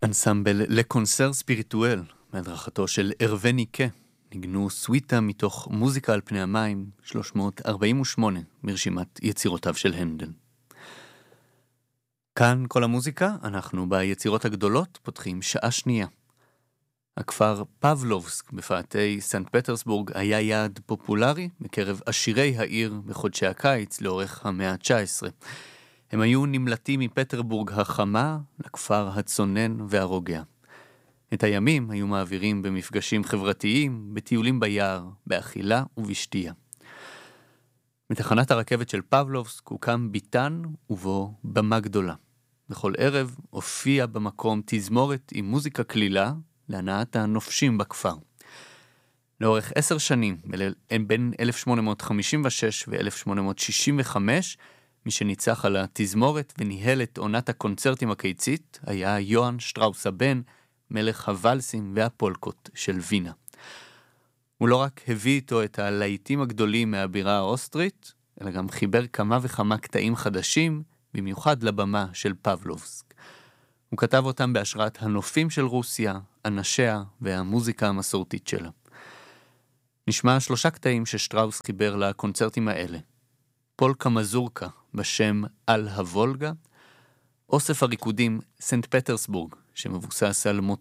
אנסמבל לקונסר ספיריטואל, מהדרכתו של הרווה ניקה, ניגנו סוויטה מתוך מוזיקה על פני המים 348 מרשימת יצירותיו של הנדל. כאן כל המוזיקה, אנחנו ביצירות הגדולות פותחים שעה שנייה. הכפר פבלובסק בפאתי סנט פטרסבורג היה יעד פופולרי בקרב עשירי העיר בחודשי הקיץ לאורך המאה ה-19. הם היו נמלטים מפטרבורג החמה לכפר הצונן והרוגע. את הימים היו מעבירים במפגשים חברתיים, בטיולים ביער, באכילה ובשתייה. מתחנת הרכבת של פבלובסק הוקם ביתן ובו במה גדולה. בכל ערב הופיע במקום תזמורת עם מוזיקה כלילה להנאת הנופשים בכפר. לאורך 10 שנים, בין 1856 ו-1865, מי שניצח על התזמורת וניהל את עונת הקונצרטים הקיצית היה יוהאן שטראוס הבן, מלך הוואלסים והפולקות של וינה. הוא לא רק הביא איתו את הלהיטים הגדולים מהבירה האוסטרית, אלא גם חיבר כמה וכמה קטעים חדשים, במיוחד לבמה של פבלובסק. הוא כתב אותם בהשראת הנופים של רוסיה, אנשיה והמוזיקה המסורתית שלה. נשמע 3 קטעים ששטראוס חיבר לקונצרטים האלה. פולקה מזורקה בשם על הוולגה, אוסף הריקודים סנט פטרסבורג, שמבוסס על